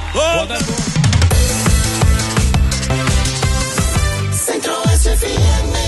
Toda Centro-Oeste FM.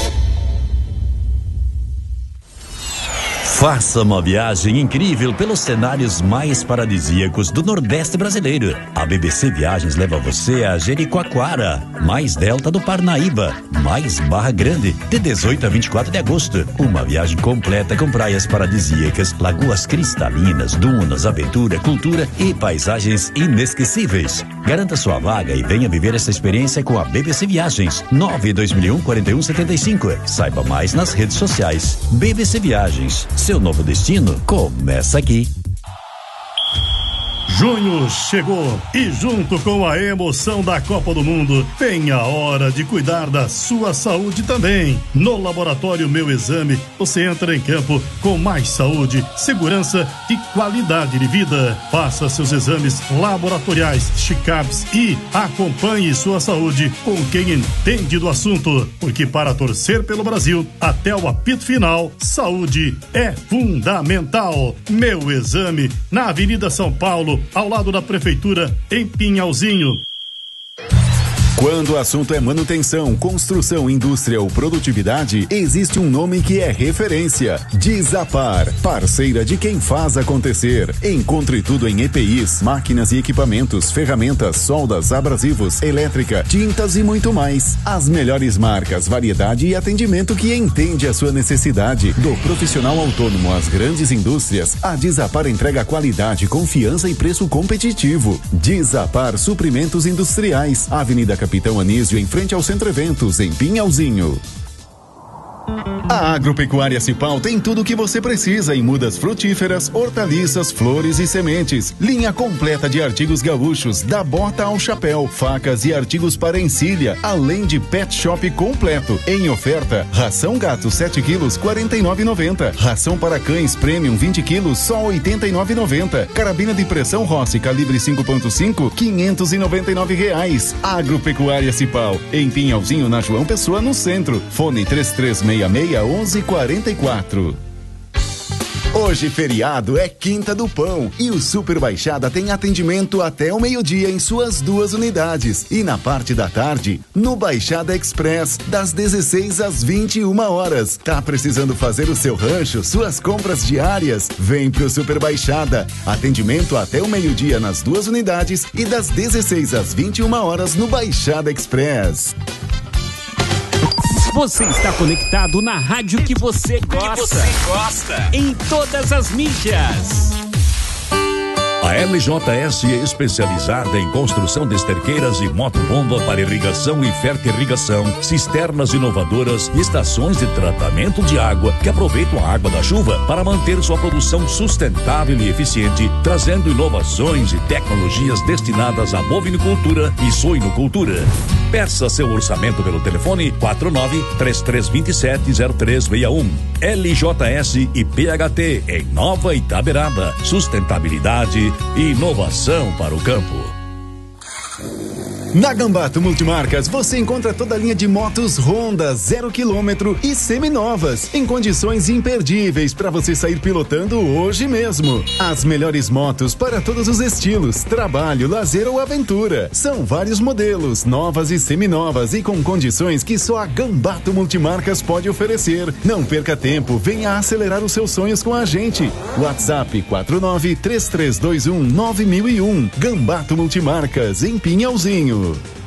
Faça uma viagem incrível pelos cenários mais paradisíacos do Nordeste brasileiro. A BBC Viagens leva você a Jericoacoara, mais Delta do Parnaíba, mais Barra Grande, de 18 a 24 de agosto. Uma viagem completa com praias paradisíacas, lagoas cristalinas, dunas, aventura, cultura e paisagens inesquecíveis. Garanta sua vaga e venha viver essa experiência com a BBC Viagens. 92001-4175. Saiba mais nas redes sociais. BBC Viagens. Seu novo destino começa aqui. Junho chegou e junto com a emoção da Copa do Mundo, vem a hora de cuidar da sua saúde também. No Laboratório Meu Exame, você entra em campo com mais saúde, segurança e qualidade de vida. Faça seus exames laboratoriais, check-ups e acompanhe sua saúde com quem entende do assunto. Porque para torcer pelo Brasil, até o apito final, saúde é fundamental. Meu Exame, na Avenida São Paulo, ao lado da Prefeitura, em Pinhalzinho. Quando o assunto é manutenção, construção, indústria ou produtividade, existe um nome que é referência: Desapar, parceira de quem faz acontecer. Encontre tudo em EPIs, máquinas e equipamentos, ferramentas, soldas, abrasivos, elétrica, tintas e muito mais. As melhores marcas, variedade e atendimento que entende a sua necessidade. Do profissional autônomo às grandes indústrias, a Desapar entrega qualidade, confiança e preço competitivo. Desapar Suprimentos Industriais, Avenida Capitão Anísio, em frente ao Centro Eventos, em Pinhalzinho. A Agropecuária Cipal tem tudo o que você precisa em mudas frutíferas, hortaliças, flores e sementes. Linha completa de artigos gaúchos, da bota ao chapéu, facas e artigos para encilha, além de pet shop completo. Em oferta, ração gato 7 quilos, R$ 49,90. Ração para cães premium 20 quilos, só R$ 89,90. Carabina de pressão Rossi calibre 5.5, R$ 599. Agropecuária Cipal, em Pinhalzinho, na João Pessoa, no centro. Fone 3366-1144. Hoje feriado é Quinta do Pão e o Super Baixada tem atendimento até o meio-dia em suas 2 unidades e na parte da tarde no Baixada Express das 16 às 21 horas. Tá precisando fazer o seu rancho, suas compras diárias? Vem pro Super Baixada. Atendimento até o meio-dia nas 2 unidades e das 16 às 21 horas no Baixada Express. Você está conectado na rádio que você gosta. Em todas as mídias. A LJS é especializada em construção de esterqueiras e motobomba para irrigação e fertirrigação, cisternas inovadoras e estações de tratamento de água que aproveitam a água da chuva para manter sua produção sustentável e eficiente, trazendo inovações e tecnologias destinadas à bovinicultura e suinocultura. Peça seu orçamento pelo telefone 49-3327-0361. LJS e PHT em Nova Itaberaba. Sustentabilidade e inovação para o campo. Na Gambato Multimarcas você encontra toda a linha de motos Honda 0 km e seminovas em condições imperdíveis para você sair pilotando hoje mesmo. As melhores motos para todos os estilos, trabalho, lazer ou aventura. São vários modelos, novas e seminovas e com condições que só a Gambato Multimarcas pode oferecer. Não perca tempo, venha acelerar os seus sonhos com a gente. WhatsApp 49-3321-9001. Gambato Multimarcas em Pinhalzinho.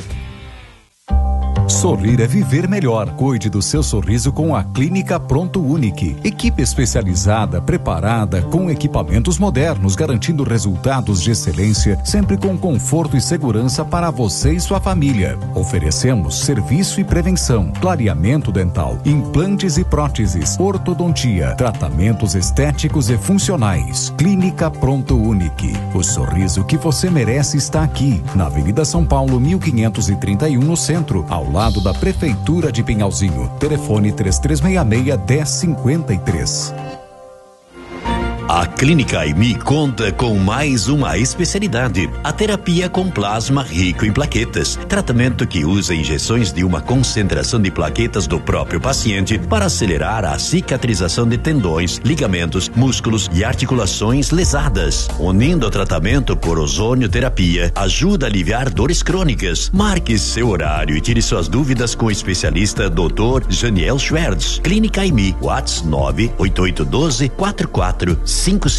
Sorrir é viver melhor. Cuide do seu sorriso com a Clínica Pronto Unique. Equipe especializada, preparada, com equipamentos modernos, garantindo resultados de excelência, sempre com conforto e segurança para você e sua família. Oferecemos serviço e prevenção, clareamento dental, implantes e próteses, ortodontia, tratamentos estéticos e funcionais. Clínica Pronto Unique. O sorriso que você merece está aqui, na Avenida São Paulo, 1531, no centro, ao lado da Prefeitura de Pinhalzinho. Telefone 3366-1053. A Clínica Aimi conta com mais uma especialidade, a terapia com plasma rico em plaquetas, tratamento que usa injeções de uma concentração de plaquetas do próprio paciente para acelerar a cicatrização de tendões, ligamentos, músculos e articulações lesadas. Unindo o tratamento por ozonioterapia, ajuda a aliviar dores crônicas. Marque seu horário e tire suas dúvidas com o especialista Dr. Janiel Schwertz. Clínica Aimi, WhatsApp 98812-4455.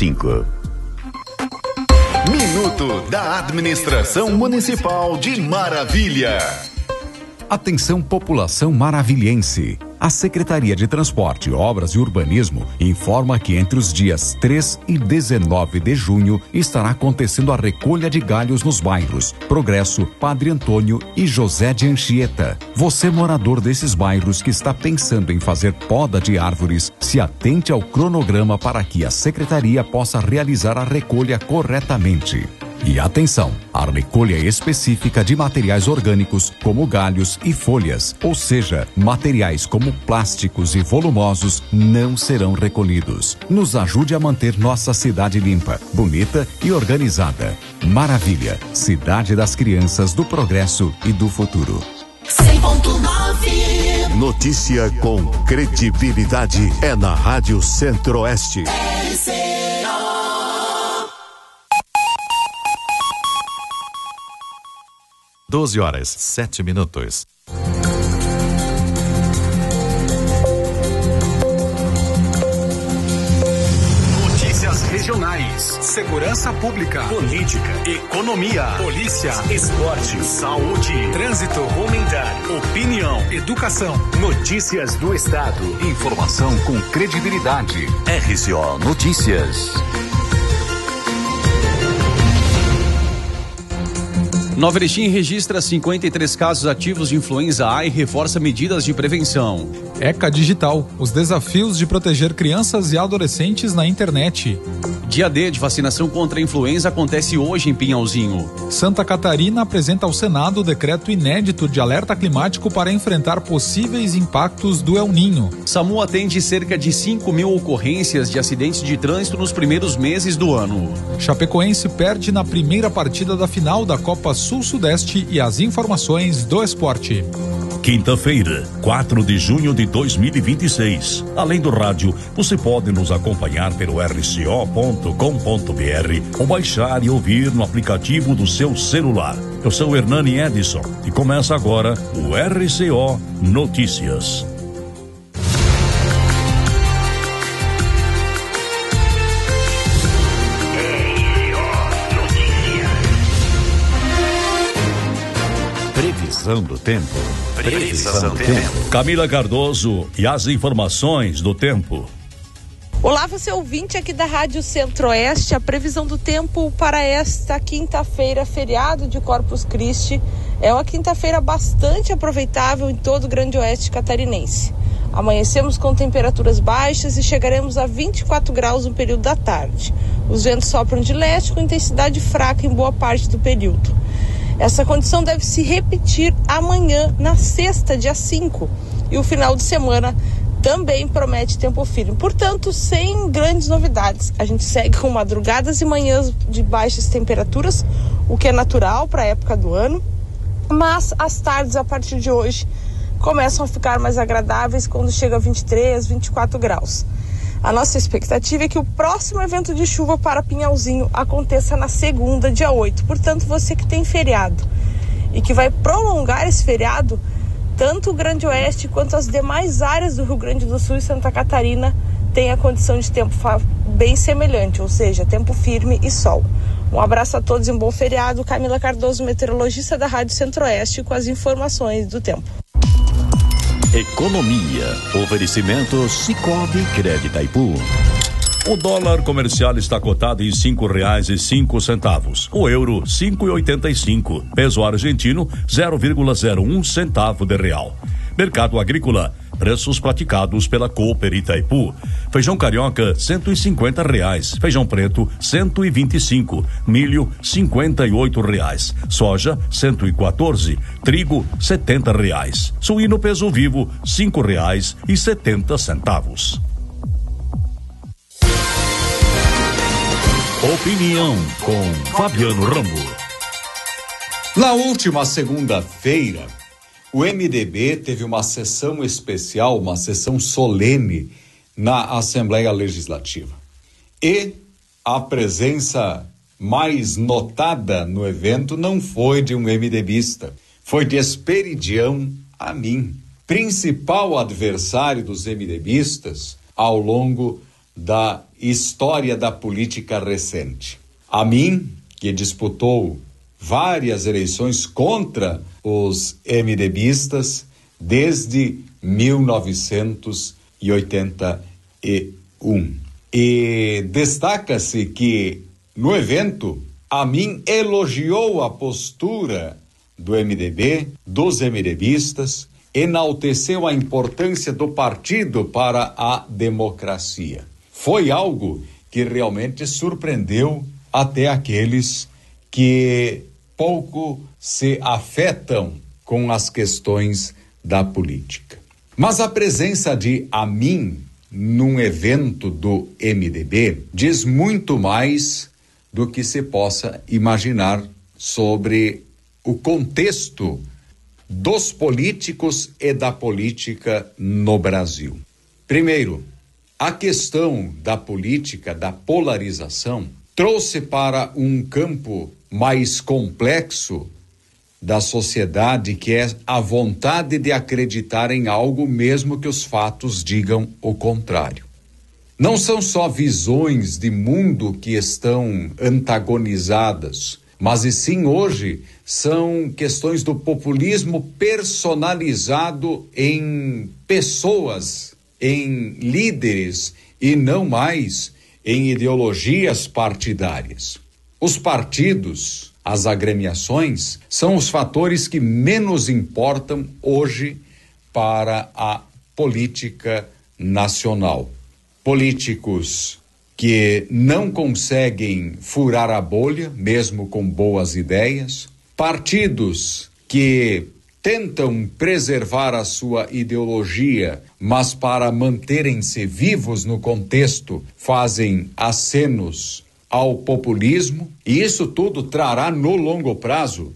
Minuto da Administração Municipal de Maravilha. Atenção, população maravilhense. A Secretaria de Transporte, Obras e Urbanismo informa que entre os dias 3 e 19 de junho estará acontecendo a recolha de galhos nos bairros Progresso, Padre Antônio e José de Anchieta. Você, morador desses bairros que está pensando em fazer poda de árvores, se atente ao cronograma para que a Secretaria possa realizar a recolha corretamente. E atenção, a recolha específica de materiais orgânicos como galhos e folhas, ou seja, materiais como plásticos e volumosos, não serão recolhidos. Nos ajude a manter nossa cidade limpa, bonita e organizada. Maravilha, cidade das crianças, do progresso e do futuro. 100.9 Notícia com credibilidade é na Rádio Centro-Oeste. 12h07. Notícias regionais, segurança pública, política, economia, polícia, esporte, saúde, trânsito, comunidade, opinião, educação, notícias do estado. Informação com credibilidade. RCO Notícias. Nova Erechim registra 53 casos ativos de influenza A e reforça medidas de prevenção. ECA Digital, os desafios de proteger crianças e adolescentes na internet. Dia D de vacinação contra a influenza acontece hoje em Pinhalzinho. Santa Catarina apresenta ao Senado o decreto inédito de alerta climático para enfrentar possíveis impactos do El Ninho. SAMU atende cerca de 5.000 ocorrências de acidentes de trânsito nos primeiros meses do ano. Chapecoense perde na primeira partida da final da Copa Sul-Sudeste e as informações do esporte. Quinta-feira, 4 de junho de 2026. Além do rádio, você pode nos acompanhar pelo rco.com.br ou baixar e ouvir no aplicativo do seu celular. Eu sou o Hernani Edson e começa agora o RCO Notícias. Previsão do tempo. Previsão do tempo. Camila Cardoso e as informações do tempo. Olá, você ouvinte aqui da Rádio Centro-Oeste. A previsão do tempo para esta quinta-feira, feriado de Corpus Christi, é uma quinta-feira bastante aproveitável em todo o Grande Oeste catarinense. Amanhecemos com temperaturas baixas e chegaremos a 24 graus no período da tarde. Os ventos sopram de leste com intensidade fraca em boa parte do período. Essa condição deve se repetir amanhã, na sexta, dia 5, e o final de semana também promete tempo firme. Portanto, sem grandes novidades. A gente segue com madrugadas e manhãs de baixas temperaturas, o que é natural para a época do ano, mas as tardes, a partir de hoje, começam a ficar mais agradáveis quando chega a 23, 24 graus. A nossa expectativa é que o próximo evento de chuva para Pinhalzinho aconteça na segunda, dia 8. Portanto, você que tem feriado e que vai prolongar esse feriado, tanto o Grande Oeste quanto as demais áreas do Rio Grande do Sul e Santa Catarina têm a condição de tempo bem semelhante, ou seja, tempo firme e sol. Um abraço a todos e um bom feriado. Camila Cardoso, meteorologista da Rádio Centro-Oeste, com as informações do tempo. Economia. Oferecimento Cicobi Crédito Itaipu. O dólar comercial está cotado em R$5,05. O euro, 5,85. Peso argentino, 0,01 centavo de real. Mercado agrícola. Preços praticados pela Cooper Itaipu. Feijão carioca, R$150. Feijão preto, 125. Milho, R$58. Soja, 114. Trigo, R$70. Suíno peso vivo, R$5,70. Opinião com Fabiano Rambo. Na última segunda-feira, o MDB teve uma sessão especial, uma sessão solene na Assembleia Legislativa. E a presença mais notada no evento não foi de um MDBista, foi de Esperidião Amin, principal adversário dos MDBistas ao longo da história da política recente. Amin, que disputou várias eleições contra os MDBistas desde 1981. E destaca-se que, no evento, Amin elogiou a postura do MDB, dos MDBistas, enalteceu a importância do partido para a democracia. Foi algo que realmente surpreendeu até aqueles que pouco se afetam com as questões da política. Mas a presença de Amin num evento do MDB diz muito mais do que se possa imaginar sobre o contexto dos políticos e da política no Brasil. Primeiro, a questão da política, da polarização, trouxe para um campo mais complexo da sociedade, que é a vontade de acreditar em algo mesmo que os fatos digam o contrário. Não são só visões de mundo que estão antagonizadas, mas e sim hoje são questões do populismo personalizado em pessoas, em líderes e não mais em ideologias partidárias. Os partidos, as agremiações, são os fatores que menos importam hoje para a política nacional. Políticos que não conseguem furar a bolha, mesmo com boas ideias, partidos que tentam preservar a sua ideologia, mas para manterem-se vivos no contexto, fazem acenos ao populismo, e isso tudo trará no longo prazo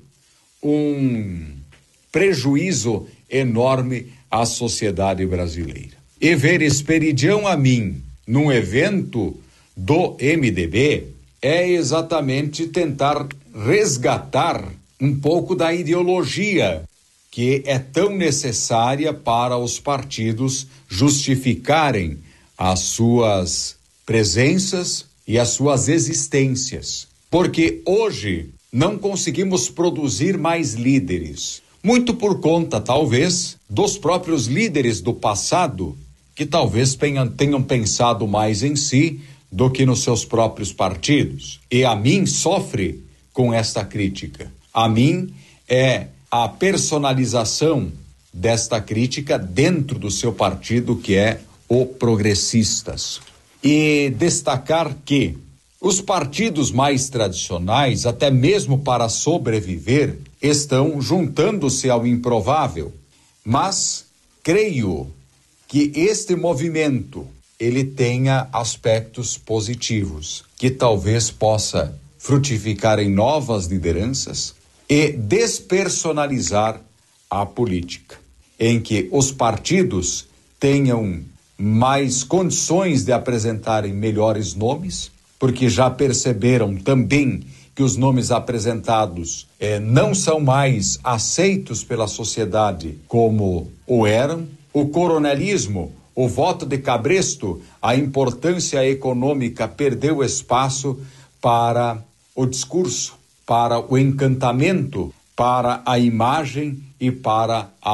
um prejuízo enorme à sociedade brasileira. E ver Esperidião Amin num evento do MDB é exatamente tentar resgatar um pouco da ideologia que é tão necessária para os partidos justificarem as suas presenças e as suas existências. Porque hoje não conseguimos produzir mais líderes, muito por conta, talvez, dos próprios líderes do passado, que talvez tenham pensado mais em si do que nos seus próprios partidos. E Amin sofre com esta crítica. Amin é a personalização desta crítica dentro do seu partido, que é o Progressistas. E destacar que os partidos mais tradicionais, até mesmo para sobreviver, estão juntando-se ao improvável. Mas creio que este movimento ele tenha aspectos positivos, que talvez possa frutificar em novas lideranças e despersonalizar a política, em que os partidos tenham mais condições de apresentarem melhores nomes, porque já perceberam também que os nomes apresentados não são mais aceitos pela sociedade como o eram. O coronelismo, o voto de cabresto, a importância econômica perdeu espaço para o discurso, para o encantamento, para a imagem e para a